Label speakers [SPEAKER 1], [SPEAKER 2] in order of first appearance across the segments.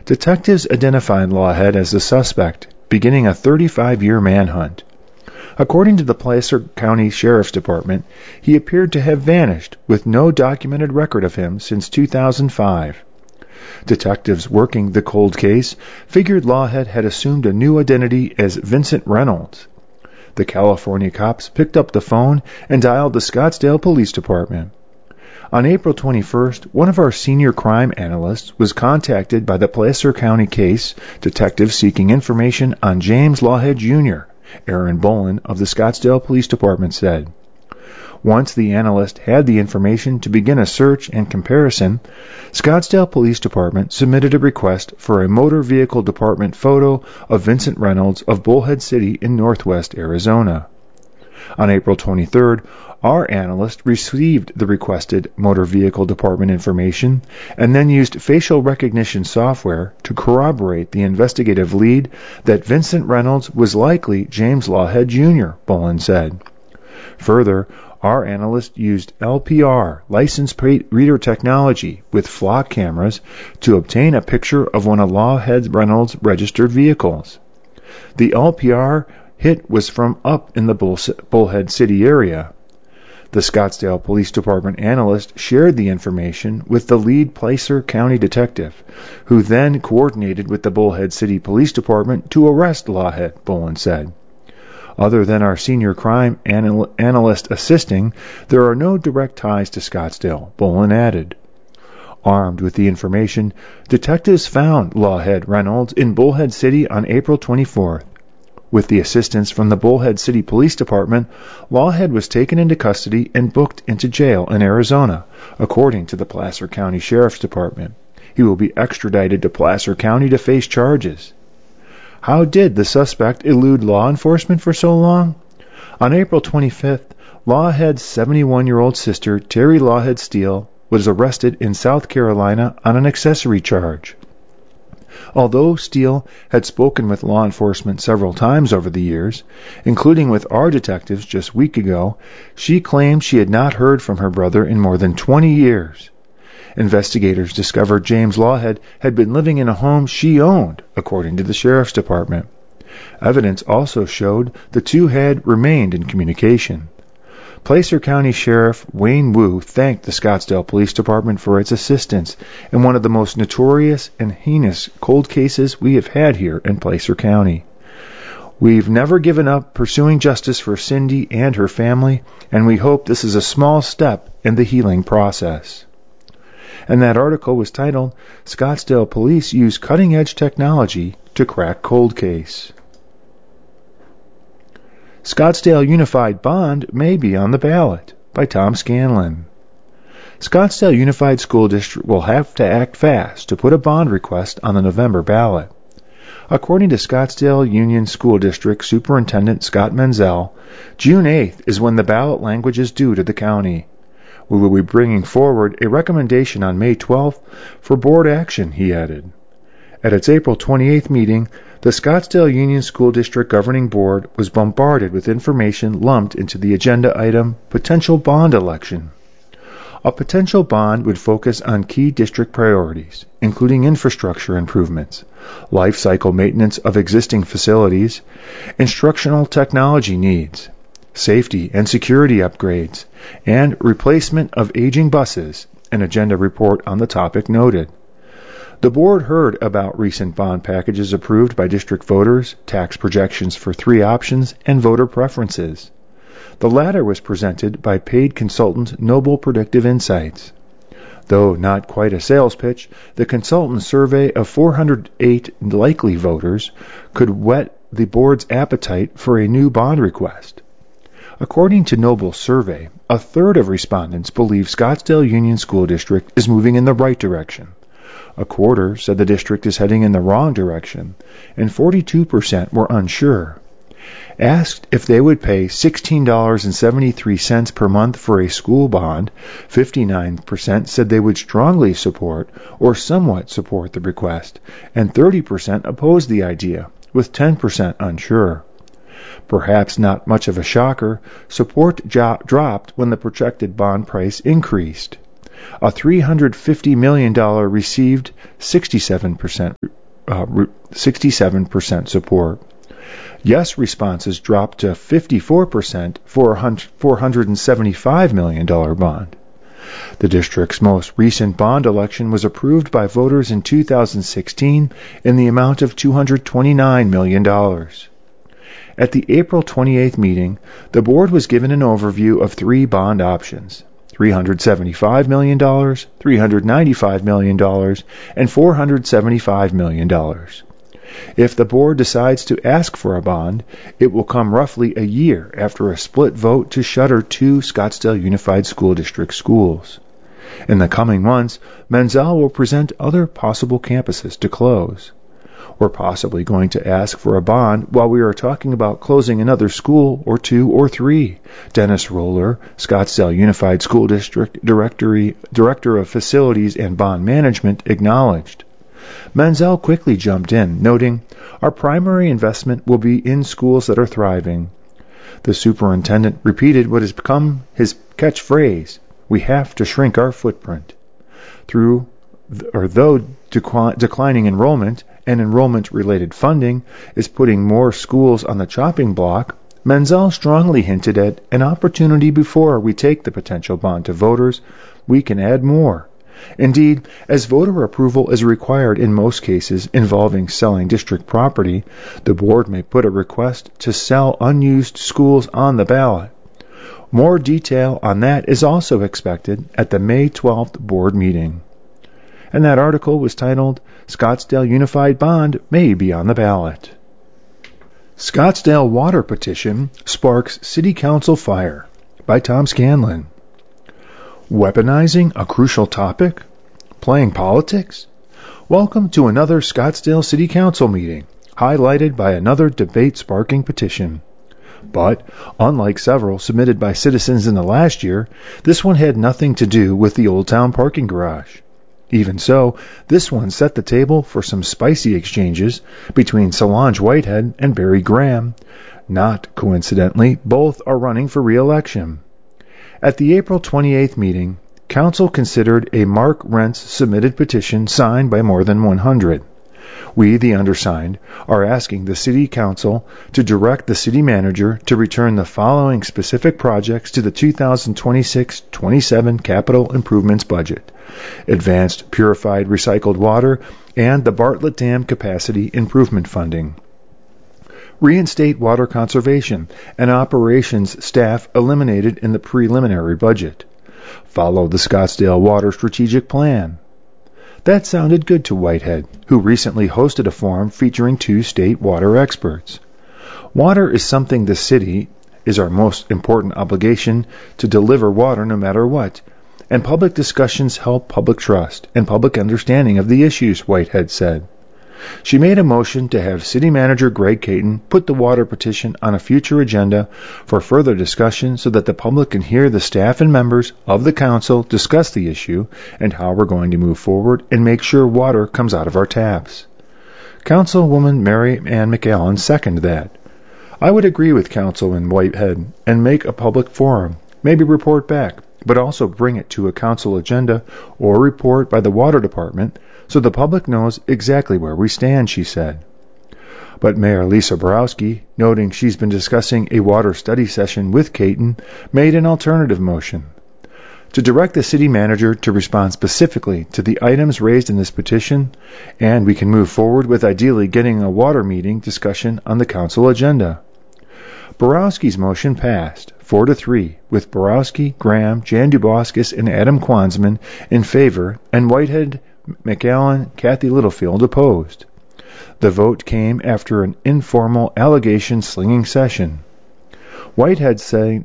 [SPEAKER 1] Detectives identified Lawhead as the suspect, beginning a 35-year manhunt. According to the Placer County Sheriff's Department, he appeared to have vanished, with no documented record of him since 2005. Detectives working the cold case figured Lawhead had assumed a new identity as Vincent Reynolds. The California cops picked up the phone and dialed the Scottsdale Police Department. On April 21st, one of our senior crime analysts was contacted by the Placer County case detective seeking information on James Lawhead Jr., Aaron Bolin of the Scottsdale Police Department said. Once the analyst had the information to begin a search and comparison, Scottsdale Police Department submitted a request for a motor vehicle department photo of Vincent Reynolds of Bullhead City in northwest Arizona. On April 23rd, our analyst received the requested motor vehicle department information and then used facial recognition software to corroborate the investigative lead that Vincent Reynolds was likely James Lawhead Jr., Bolin said. Further, our analyst used LPR, license plate reader technology, with flock cameras to obtain a picture of one of Lawhead Reynolds' registered vehicles. The LPR hit was from up in the Bullhead City area. The Scottsdale Police Department analyst shared the information with the lead Placer County detective, who then coordinated with the Bullhead City Police Department to arrest Lawhead, Bolin said. Other than our senior crime analyst assisting, there are no direct ties to Scottsdale, Bolin added. Armed with the information, detectives found Lawhead Reynolds in Bullhead City on April 24th. With the assistance from the Bullhead City Police Department, Lawhead was taken into custody and booked into jail in Arizona, according to the Placer County Sheriff's Department. He will be extradited to Placer County to face charges. How did the suspect elude law enforcement for so long? On April 25th, Lawhead's 71-year-old sister, Terry Lawhead Steele, was arrested in South Carolina on an accessory charge. Although Steele had spoken with law enforcement several times over the years, including with our detectives just a week ago, she claimed she had not heard from her brother in more than 20 years. Investigators discovered James Lawhead had been living in a home she owned, according to the Sheriff's Department. Evidence also showed the two had remained in communication. Placer County Sheriff Wayne Wu thanked the Scottsdale Police Department for its assistance in one of the most notorious and heinous cold cases we have had here in Placer County. We've never given up pursuing justice for Cindy and her family, and we hope this is a small step in the healing process. And that article was titled, Scottsdale Police Use Cutting-Edge Technology to Crack Cold Case. Scottsdale Unified Bond May Be on the Ballot, by Tom Scanlon. Scottsdale Unified School District will have to act fast to put a bond request on the November ballot. According to Scottsdale Union School District Superintendent Scott Menzel, June 8th is when the ballot language is due to the county. We will be bringing forward a recommendation on May 12th for board action, he added. At its April 28th meeting, the Scottsdale Union School District Governing Board was bombarded with information lumped into the agenda item, Potential Bond Election. A potential bond would focus on key district priorities, including infrastructure improvements, life cycle maintenance of existing facilities, instructional technology needs, safety and security upgrades, and replacement of aging buses, an agenda report on the topic noted. The board heard about recent bond packages approved by district voters, tax projections for 3 options, and voter preferences. The latter was presented by paid consultant Noble Predictive Insights. Though not quite a sales pitch, the consultant's survey of 408 likely voters could whet the board's appetite for a new bond request. According to Noble's survey, a third of respondents believe Scottsdale Union School District is moving in the right direction. A quarter said the district is heading in the wrong direction, and 42% were unsure. Asked if they would pay $16.73 per month for a school bond, 59% said they would strongly support or somewhat support the request, and 30% opposed the idea, with 10% unsure. Perhaps not much of a shocker, support dropped when the projected bond price increased. A $350 million received 67% 67% support. Yes responses dropped to 54% for a $475 million bond. The district's most recent bond election was approved by voters in 2016 in the amount of $229 million. At the April 28th meeting, the board was given an overview of three bond options: $375 million, $395 million, and $475 million. If the board decides to ask for a bond, it will come roughly a year after a split vote to shutter two Scottsdale Unified School District schools. In the coming months, Menzel will present other possible campuses to close. We're possibly going to ask for a bond while we are talking about closing another school or two or three, Dennis Roller, Scottsdale Unified School District Director of Facilities and Bond Management, acknowledged. Menzel quickly jumped in, noting, "Our primary investment will be in schools that are thriving." The superintendent repeated what has become his catchphrase: "We have to shrink our footprint." Though declining enrollment and enrollment-related funding is putting more schools on the chopping block, Menzel strongly hinted at an opportunity before we take the potential bond to voters. We can add more. Indeed, as voter approval is required in most cases involving selling district property, the board may put a request to sell unused schools on the ballot. More detail on that is also expected at the May 12th board meeting. And that article was titled, "Scottsdale Unified Bond May Be on the Ballot." Scottsdale Water Petition Sparks City Council Fire by Tom Scanlon. Weaponizing a crucial topic? Playing politics? Welcome to another Scottsdale City Council meeting, highlighted by another debate-sparking petition. But, unlike several submitted by citizens in the last year, this one had nothing to do with the Old Town parking garage. Even so, this one set the table for some spicy exchanges between Solange Whitehead and Barry Graham. Not coincidentally, both are running for re-election. At the April 28th meeting, Council considered a Mark Rentz submitted petition signed by more than 100. We, the undersigned, are asking the City Council to direct the City Manager to return the following specific projects to the 2026-27 Capital Improvements Budget: Advanced Purified Recycled Water and the Bartlett Dam Capacity Improvement Funding. Reinstate water conservation and operations staff eliminated in the preliminary budget. Follow the Scottsdale Water Strategic Plan. That sounded good to Whitehead, who recently hosted a forum featuring two state water experts. Water is something the city is our most important obligation to deliver water no matter what, and public discussions help public trust and public understanding of the issues, Whitehead said. She made a motion to have City Manager Greg Caton put the water petition on a future agenda for further discussion so that the public can hear the staff and members of the council discuss the issue and how we're going to move forward and make sure water comes out of our taps. Councilwoman Mary Ann McAllen seconded that. I would agree with Councilman Whitehead and make a public forum, maybe report back, but also bring it to a council agenda or report by the water department so the public knows exactly where we stand, she said. But Mayor Lisa Borowski, noting she's been discussing a water study session with Caton, made an alternative motion to direct the city manager to respond specifically to the items raised in this petition, and we can move forward with ideally getting a water meeting discussion on the council agenda. Borowski's motion passed 4-3, with Borowski, Graham, Jan Duboskus, and Adam Kwansman in favor, and Whitehead, McAllen, Kathy Littlefield opposed. The vote came after an informal allegation-slinging session. Whitehead set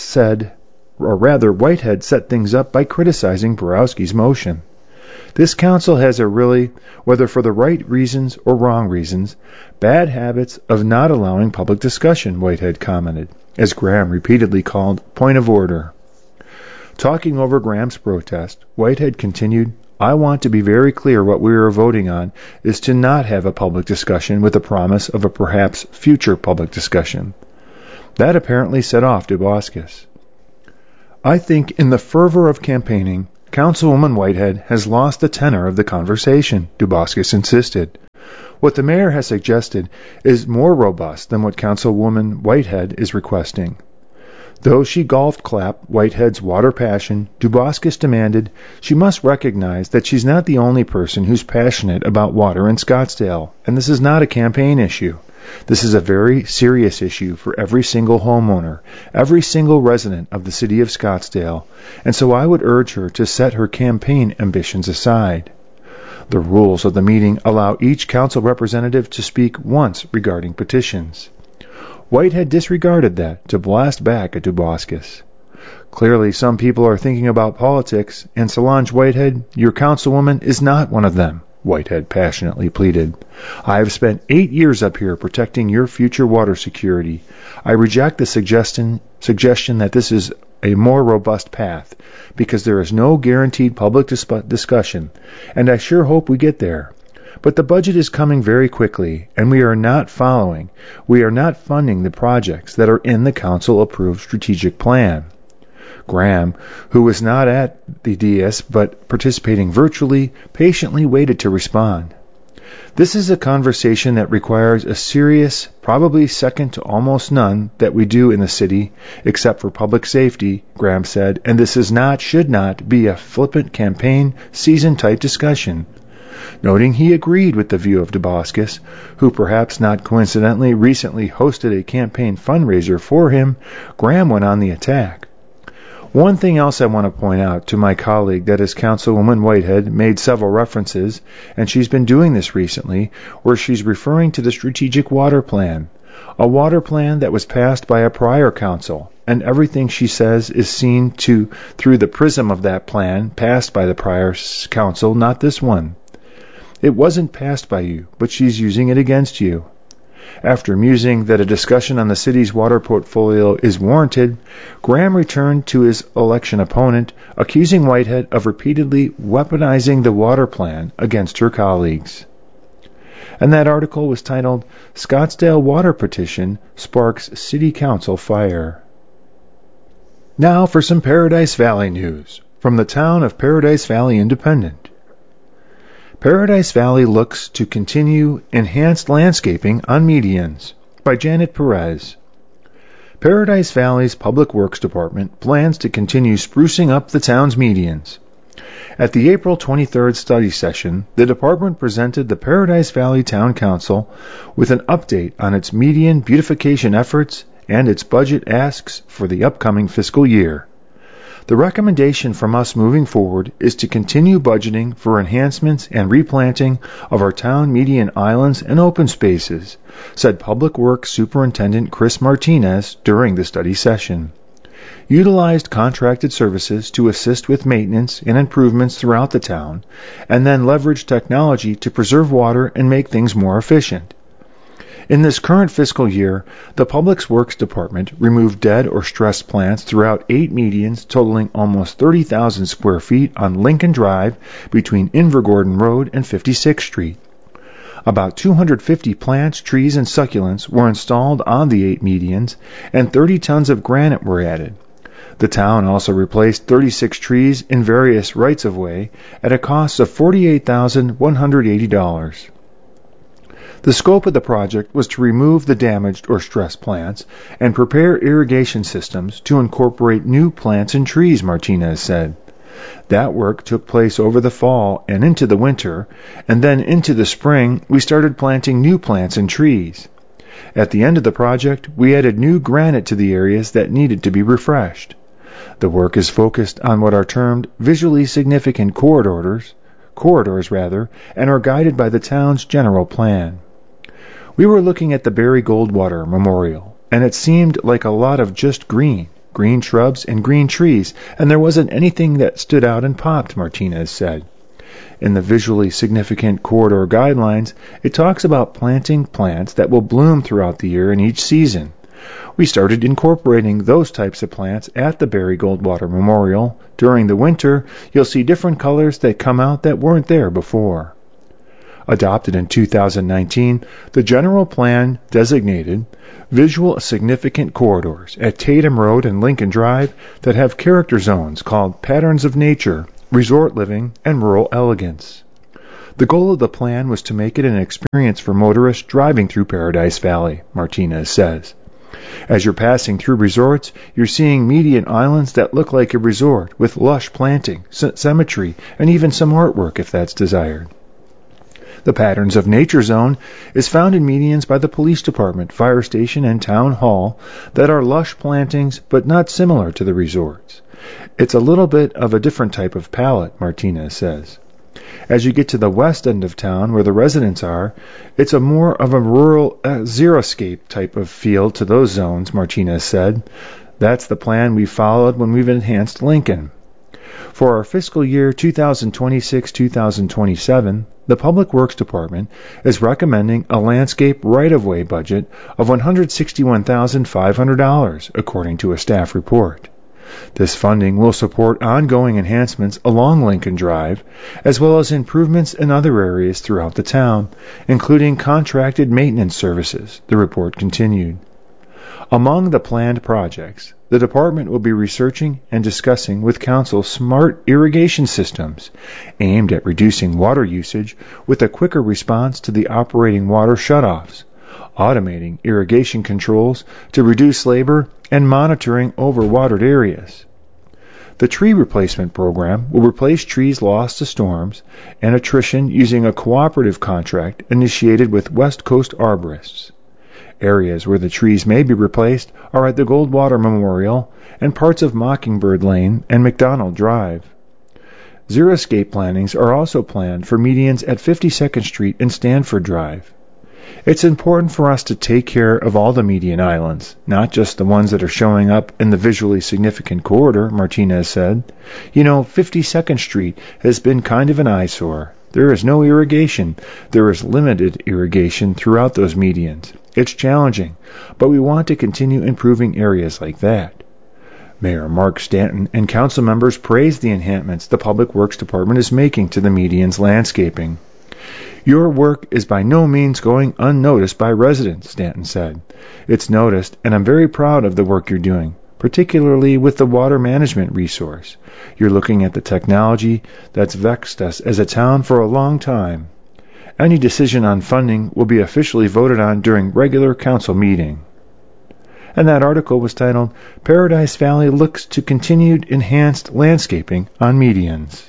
[SPEAKER 1] things up by criticizing Borowski's motion. This council has whether for the right reasons or wrong reasons, bad habits of not allowing public discussion, Whitehead commented, as Graham repeatedly called point of order. Talking over Graham's protest, Whitehead continued, I want to be very clear what we are voting on is to not have a public discussion with the promise of a perhaps future public discussion. That apparently set off Duboskus. I think in the fervor of campaigning, Councilwoman Whitehead has lost the tenor of the conversation, Duboskus insisted. What the mayor has suggested is more robust than what Councilwoman Whitehead is requesting. Though she golf-clapped Whitehead's water passion, Duboscis demanded she must recognize that she's not the only person who's passionate about water in Scottsdale, and this is not a campaign issue. This is a very serious issue for every single homeowner, every single resident of the city of Scottsdale, and so I would urge her to set her campaign ambitions aside. The rules of the meeting allow each council representative to speak once regarding petitions. Whitehead disregarded that to blast back at Duboscis. Clearly, some people are thinking about politics, and Solange Whitehead, your councilwoman, is not one of them, Whitehead passionately pleaded. I have spent 8 years up here protecting your future water security. I reject the suggestion that this is a more robust path, because there is no guaranteed public discussion, and I sure hope we get there. But the budget is coming very quickly, and we are not funding the projects that are in the council-approved strategic plan. Graham, who was not at the dais but participating virtually, patiently waited to respond. This is a conversation that requires a serious, probably second to almost none, that we do in the city, except for public safety, Graham said, and this should not be a flippant campaign season-type discussion. Noting he agreed with the view of Duboscis, who perhaps not coincidentally recently hosted a campaign fundraiser for him, Graham went on the attack. One thing else I want to point out to my colleague that is Councilwoman Whitehead made several references, and she's been doing this recently, where she's referring to the Strategic Water Plan, a water plan that was passed by a prior council, and everything she says is seen through the prism of that plan passed by the prior council, not this one. It wasn't passed by you, but she's using it against you. After musing that a discussion on the city's water portfolio is warranted, Graham returned to his election opponent, accusing Whitehead of repeatedly weaponizing the water plan against her colleagues. And that article was titled, Scottsdale Water Petition Sparks City Council Fire. Now for some Paradise Valley news from the town of Paradise Valley Independent. Paradise Valley looks to continue enhanced landscaping on medians by Janet Perez. Paradise Valley's Public Works Department plans to continue sprucing up the town's medians. At the April 23rd study session, the department presented the Paradise Valley Town Council with an update on its median beautification efforts and its budget asks for the upcoming fiscal year. The recommendation from us moving forward is to continue budgeting for enhancements and replanting of our town median islands and open spaces, said Public Works Superintendent Chris Martinez during the study session. Utilized contracted services to assist with maintenance and improvements throughout the town, and then leverage technology to preserve water and make things more efficient. In this current fiscal year, the Public Works Department removed dead or stressed plants throughout 8 medians totaling almost 30,000 square feet on Lincoln Drive between Invergordon Road and 56th Street. About 250 plants, trees, and succulents were installed on the 8 medians, and 30 tons of granite were added. The town also replaced 36 trees in various rights-of-way at a cost of $48,180. The scope of the project was to remove the damaged or stressed plants and prepare irrigation systems to incorporate new plants and trees, Martinez said. That work took place over the fall and into the winter, and then into the spring we started planting new plants and trees. At the end of the project, we added new granite to the areas that needed to be refreshed. The work is focused on what are termed visually significant corridors, and are guided by the town's general plan. We were looking at the Barry Goldwater Memorial, and it seemed like a lot of just green shrubs and green trees, and there wasn't anything that stood out and popped, Martinez said. In the visually significant corridor guidelines, it talks about planting plants that will bloom throughout the year in each season. We started incorporating those types of plants at the Barry Goldwater Memorial. During the winter, you'll see different colors that come out that weren't there before. Adopted in 2019, the general plan designated visual significant corridors at Tatum Road and Lincoln Drive that have character zones called Patterns of Nature, Resort Living, and Rural Elegance. The goal of the plan was to make it an experience for motorists driving through Paradise Valley, Martinez says. As you're passing through resorts, you're seeing median islands that look like a resort, with lush planting, symmetry, and even some artwork if that's desired. The Patterns of Nature Zone is found in medians by the police department, fire station, and town hall that are lush plantings but not similar to the resorts. It's a little bit of a different type of palette, Martinez says. As you get to the west end of town, where the residents are, it's a more of a rural xeriscape type of feel to those zones, Martinez said. That's the plan we followed when we've enhanced Lincoln. For our fiscal year 2026-2027, the Public Works Department is recommending a landscape right-of-way budget of $161,500, according to a staff report. This funding will support ongoing enhancements along Lincoln Drive, as well as improvements in other areas throughout the town, including contracted maintenance services, the report continued. Among the planned projects, the department will be researching and discussing with council smart irrigation systems aimed at reducing water usage with a quicker response to the operating water shutoffs, automating irrigation controls to reduce labor, and monitoring overwatered areas. The tree replacement program will replace trees lost to storms and attrition using a cooperative contract initiated with West Coast arborists. Areas where the trees may be replaced are at the Goldwater Memorial and parts of Mockingbird Lane and McDonald Drive. Xeriscape plantings are also planned for medians at 52nd Street and Stanford Drive. It's important for us to take care of all the median islands, not just the ones that are showing up in the visually significant corridor, Martinez said. 52nd Street has been kind of an eyesore. There is no irrigation. There is limited irrigation throughout those medians. It's challenging, but we want to continue improving areas like that. Mayor Mark Stanton and council members praised the enhancements the Public Works Department is making to the median's landscaping. Your work is by no means going unnoticed by residents, Stanton said. It's noticed, and I'm very proud of the work you're doing, particularly with the water management resource. You're looking at the technology that's vexed us as a town for a long time. Any decision on funding will be officially voted on during regular council meeting. And that article was titled, Paradise Valley Looks to Continued Enhanced Landscaping on Medians.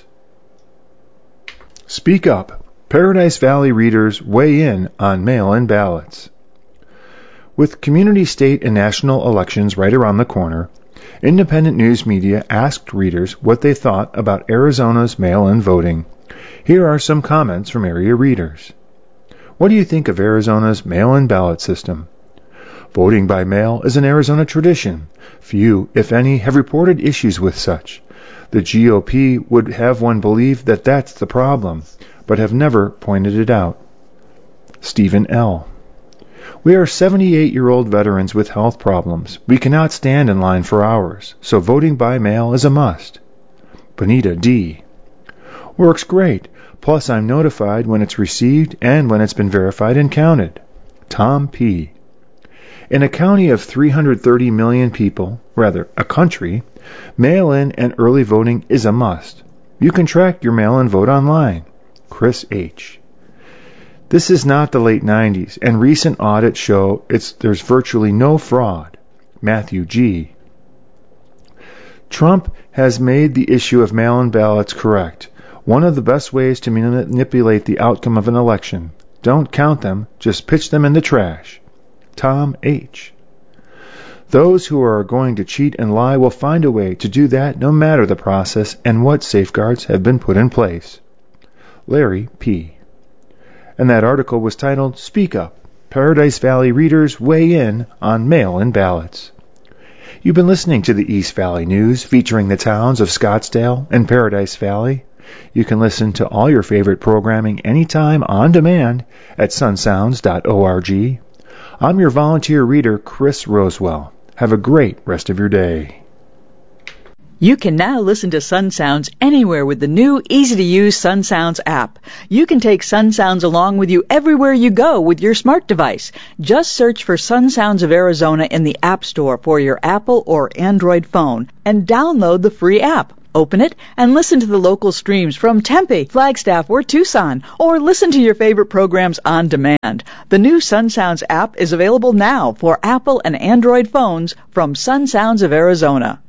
[SPEAKER 1] Speak Up. Paradise Valley readers weigh in on mail-in ballots. With community, state, and national elections right around the corner, independent news media asked readers what they thought about Arizona's mail-in voting. Here are some comments from area readers. What do you think of Arizona's mail-in ballot system? Voting by mail is an Arizona tradition. Few, if any, have reported issues with such. The GOP would have one believe that that's the problem, but have never pointed it out. Stephen L. We are 78-year-old veterans with health problems. We cannot stand in line for hours, so voting by mail is a must. Bonita D. Works great. Plus, I'm notified when it's received and when it's been verified and counted. Tom P. In a county of 330 million people, rather, a country, mail-in and early voting is a must. You can track your mail-in vote online. Chris H. This is not the late 90s, and recent audits show there's virtually no fraud. Matthew G. Trump has made the issue of mail-in ballots correct. One of the best ways to manipulate the outcome of an election. Don't count them, just pitch them in the trash. Tom H. Those who are going to cheat and lie will find a way to do that no matter the process and what safeguards have been put in place. Larry P. And that article was titled, Speak Up. Paradise Valley readers weigh in on mail-in ballots. You've been listening to the East Valley News featuring the towns of Scottsdale and Paradise Valley. You can listen to all your favorite programming anytime on demand at sunsounds.org. I'm your volunteer reader, Chris Rosewell. Have a great rest of your day.
[SPEAKER 2] You can now listen to Sun Sounds anywhere with the new, easy-to-use Sun Sounds app. You can take Sun Sounds along with you everywhere you go with your smart device. Just search for Sun Sounds of Arizona in the App Store for your Apple or Android phone and download the free app. Open it and listen to the local streams from Tempe, Flagstaff, or Tucson, or listen to your favorite programs on demand. The new Sun Sounds app is available now for Apple and Android phones from Sun Sounds of Arizona.